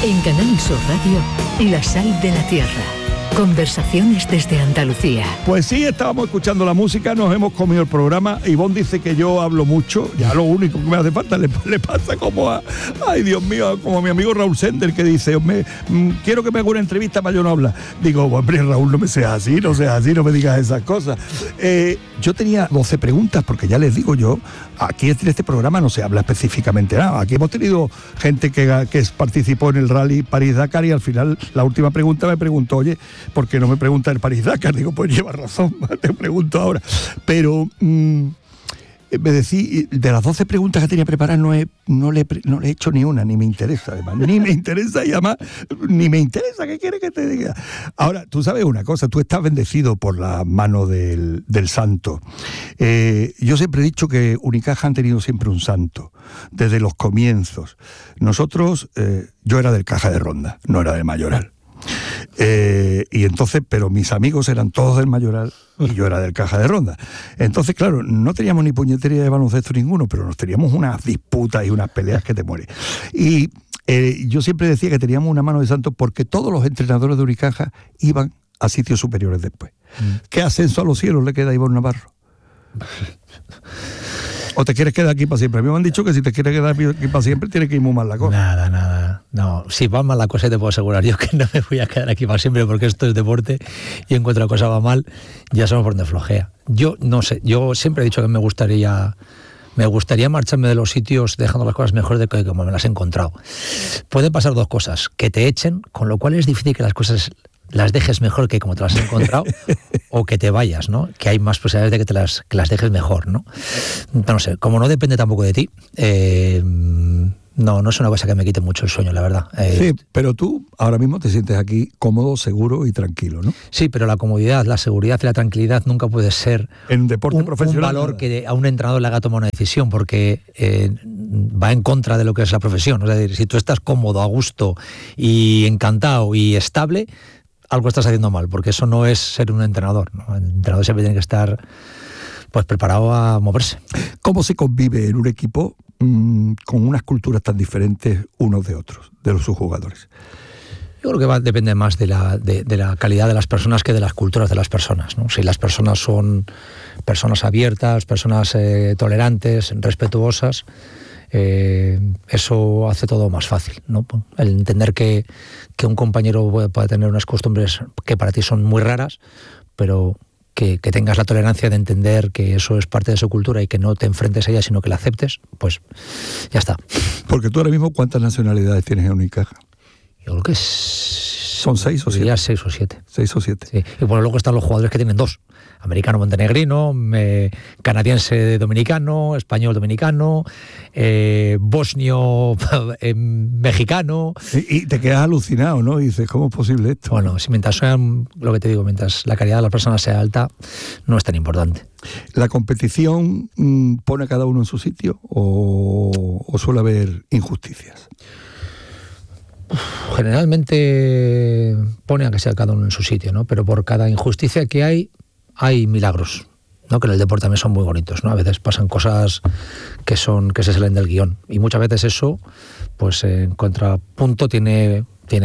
En Canal Sur Radio, La Sal de la Tierra. Conversaciones desde Andalucía. Pues sí, estábamos escuchando la música, nos hemos comido el programa. Ivonne dice que yo hablo mucho, ya lo único que me hace falta le pasa como a, ay Dios mío, como a mi amigo Raúl Sender, que dice, quiero que me haga una entrevista para yo no hablar. Digo, hombre Raúl, no me seas así, no me digas esas cosas. Yo tenía 12 preguntas, porque ya les digo yo, aquí en este programa no se habla específicamente nada. Aquí hemos tenido gente que participó en el Rally París-Dakar y al final la última pregunta me preguntó, oye, ¿por qué no me pregunta el París-Dakar? Digo, pues lleva razón, te pregunto ahora. Pero me decía, de las 12 preguntas que tenía preparadas no le he hecho ni una, ni me interesa además, ni me interesa y además ni me interesa, ¿qué quieres que te diga? Ahora, tú sabes una cosa, tú estás bendecido por la mano del santo. Yo siempre he dicho que Unicaja han tenido siempre un santo, desde los comienzos. Nosotros, yo era del Caja de Ronda, no era del Mayoral. Y entonces, pero mis amigos eran todos del Mayoral y yo era del Caja de Ronda. Entonces, claro, no teníamos ni puñetería de baloncesto ninguno, pero nos teníamos unas disputas y unas peleas que te mueres. Y yo siempre decía que teníamos una mano de santo porque todos los entrenadores de Unicaja iban a sitios superiores después. ¿Qué ascenso a los cielos le queda a Ivonne Navarro? ¿O te quieres quedar aquí para siempre? A mí me han dicho que si te quieres quedar aquí para siempre tienes que ir muy mal la cosa. Nada. No, si va mal la cosa te puedo asegurar yo que no me voy a quedar aquí para siempre porque esto es deporte y en cuanto la cosa va mal ya sabemos por dónde flojea. Yo no sé, yo siempre he dicho que me gustaría marcharme de los sitios dejando las cosas mejor de como me las he encontrado. Pueden pasar dos cosas, que te echen, con lo cual es difícil que las cosas las dejes mejor que como te las has encontrado, o que te vayas, ¿no? Que hay más posibilidades de que las dejes mejor, ¿no? No sé, como no depende tampoco de ti, no es una cosa que me quite mucho el sueño, la verdad. Sí, pero tú ahora mismo te sientes aquí cómodo, seguro y tranquilo, ¿no? Sí, pero la comodidad, la seguridad y la tranquilidad nunca puede ser en deporte profesional, un valor que a un entrenador le haga tomar una decisión, porque va en contra de lo que es la profesión. Es decir, si tú estás cómodo, a gusto y encantado y estable, algo estás haciendo mal, porque eso no es ser un entrenador, ¿no? El entrenador siempre tiene que estar pues preparado a moverse. ¿Cómo se convive en un equipo con unas culturas tan diferentes unos de otros, de sus jugadores? Yo creo que depende más de la calidad de las personas que de las culturas de las personas, ¿no? Si las personas son personas abiertas, personas tolerantes, respetuosas, eso hace todo más fácil, ¿no? El entender que un compañero puede tener unas costumbres que para ti son muy raras, pero que tengas la tolerancia de entender que eso es parte de su cultura y que no te enfrentes a ella, sino que la aceptes, pues ya está. Porque tú ahora mismo, ¿cuántas nacionalidades tienes en Unicaja? Yo creo que ¿son 6 o 7? Ya 6 o 7. 6 o 7. Sí. Y bueno, luego están los jugadores que tienen 2. Americano montenegrino, canadiense dominicano, español dominicano, bosnio mexicano. Y te quedas alucinado, ¿no? Y dices, ¿cómo es posible esto? Bueno, si mientras sean, lo que te digo, mientras la calidad de las personas sea alta, no es tan importante. ¿La competición pone a cada uno en su sitio o suele haber injusticias? Generalmente pone a que sea cada uno en su sitio, ¿no? Pero por cada injusticia que hay milagros, ¿no? Que en el deporte también son muy bonitos, ¿no? A veces pasan cosas que se salen del guión y muchas veces eso, pues en contrapunto tiene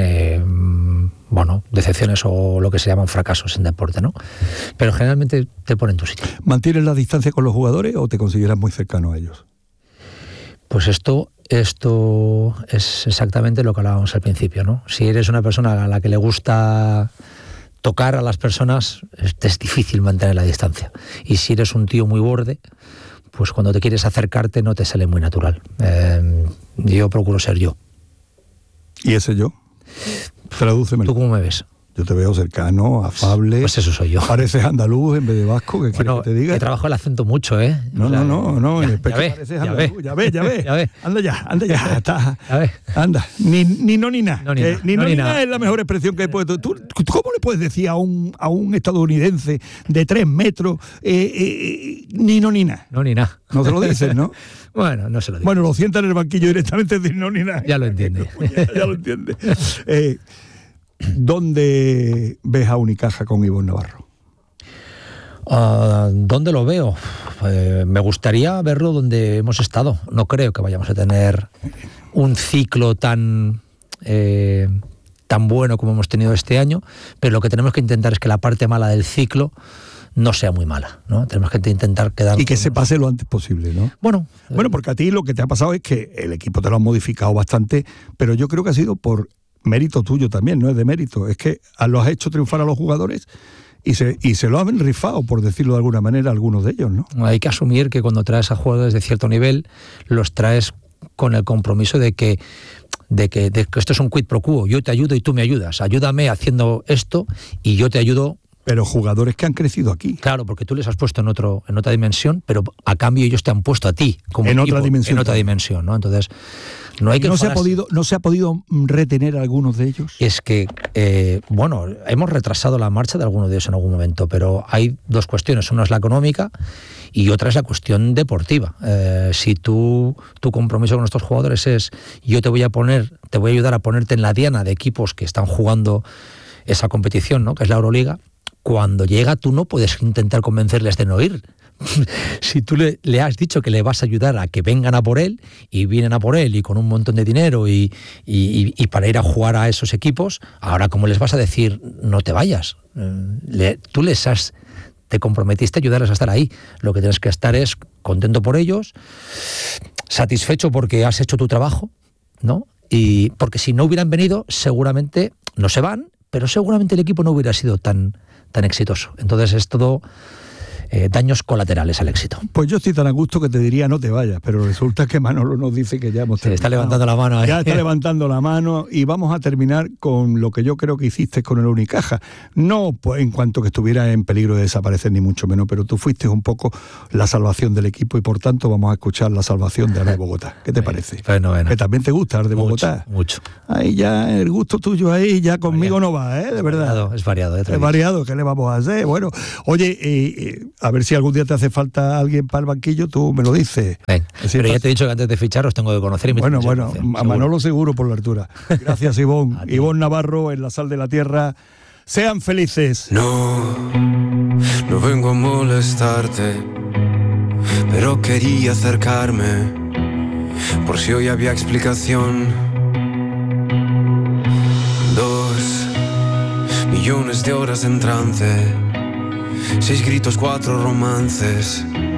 decepciones o lo que se llaman fracasos en deporte, ¿no? Pero generalmente te pone en tu sitio. ¿Mantienes la distancia con los jugadores o te consideras muy cercano a ellos? Pues esto es exactamente lo que hablábamos al principio, ¿no? Si eres una persona a la que le gusta tocar a las personas, es difícil mantener la distancia. Y si eres un tío muy borde, pues cuando te quieres acercarte no te sale muy natural. Yo procuro ser yo. ¿Y ese yo? Tradúceme. ¿Tú cómo me ves? Yo te veo cercano, afable. Pues eso soy yo. Pareces andaluz en vez de vasco, ¿qué quieres que te diga? He trabajado el acento mucho, ¿eh? No. En el pecho pareces andaluz. Ya ves. Anda ya. Está. Anda. Ni no ni nada. Ni nada es la mejor expresión que he puesto. ¿Tú cómo le puedes decir a un estadounidense de 3 metros ni no ni nada? No ni nada. No se lo dices, ¿no? Bueno, no se lo digo. Bueno, lo sientan en el banquillo directamente de no ni nada. Ya lo entiende. Ya lo entiende. ¿Dónde ves a Unicaja con Ivonne Navarro? ¿Dónde lo veo? Me gustaría verlo donde hemos estado. No creo que vayamos a tener un ciclo tan tan bueno como hemos tenido este año, pero lo que tenemos que intentar es que la parte mala del ciclo no sea muy mala, ¿no? Tenemos que intentar quedar... Y que se pase lo antes posible, ¿no? Bueno, porque a ti lo que te ha pasado es que el equipo te lo han modificado bastante, pero yo creo que ha sido por mérito tuyo también, no es de mérito, es que lo has hecho triunfar a los jugadores y se lo han rifado, por decirlo de alguna manera, algunos de ellos, ¿no? Hay que asumir que cuando traes a jugadores de cierto nivel, los traes con el compromiso de que esto es un quid pro quo, yo te ayudo y tú me ayudas, ayúdame haciendo esto y yo te ayudo. Pero jugadores que han crecido aquí. Claro, porque tú les has puesto en otra dimensión, pero a cambio ellos te han puesto a ti como en equipo, otra dimensión. En otra dimensión, ¿no? Entonces, no hay que... ¿No se ha podido retener a algunos de ellos? Es que, hemos retrasado la marcha de algunos de ellos en algún momento, pero hay dos cuestiones. Una es la económica y otra es la cuestión deportiva. Si tu compromiso con estos jugadores es yo te voy a ayudar a ponerte en la diana de equipos que están jugando esa competición, ¿no? Que es la Euroliga. Cuando llega, tú no puedes intentar convencerles de no ir. Si tú le has dicho que le vas a ayudar a que vengan a por él, y vienen a por él, y con un montón de dinero, y para ir a jugar a esos equipos, ahora ¿cómo les vas a decir no te vayas? Te comprometiste a ayudarles a estar ahí. Lo que tienes que estar es contento por ellos, satisfecho porque has hecho tu trabajo, ¿no? Y porque si no hubieran venido, seguramente no se van, pero seguramente el equipo no hubiera sido tan exitoso. Entonces es todo daños colaterales al éxito. Pues yo estoy tan a gusto que te diría no te vayas, pero resulta que Manolo nos dice que ya hemos terminado. Está levantando la mano. Ya está levantando la mano y vamos a terminar con lo que yo creo que hiciste con el Unicaja. No pues, en cuanto que estuviera en peligro de desaparecer, ni mucho menos, pero tú fuiste un poco la salvación del equipo y por tanto vamos a escuchar la salvación de Arde Bogotá. ¿Qué te parece? Bueno. Que también te gusta Arde Bogotá. Mucho. Ahí ya el gusto tuyo ahí ya conmigo no va, de verdad. Es variado. Es variado, ¿qué le vamos a hacer? Bueno, oye, a ver si algún día te hace falta alguien para el banquillo, tú me lo dices. Pero ya te he dicho que antes de fichar os tengo que conocer. Bueno, a Manolo seguro por la altura. Gracias, Ivonne. Ivonne Navarro en La Sal de la Tierra. Sean felices. No vengo a molestarte, pero quería acercarme por si hoy había explicación. 2 millones de horas en trance, 6 gritos, 4 romances.